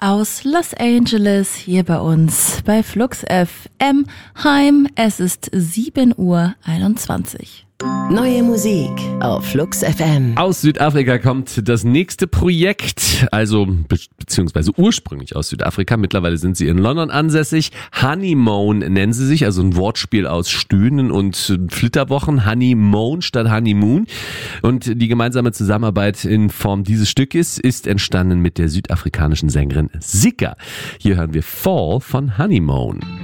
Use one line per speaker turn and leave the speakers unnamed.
aus Los Angeles hier bei uns bei Flux FM Heim. Es ist 7:21 Uhr.
Neue Musik auf Flux FM.
Aus Südafrika kommt das nächste Projekt, also beziehungsweise ursprünglich aus Südafrika. Mittlerweile sind sie in London ansässig. Honeymoon nennen sie sich, also ein Wortspiel aus Stöhnen und Flitterwochen. Honeymoon statt Honeymoon. Und die gemeinsame Zusammenarbeit in Form dieses Stückes ist entstanden mit der südafrikanischen Sängerin Sika. Hier hören wir Fall von Honeymoon.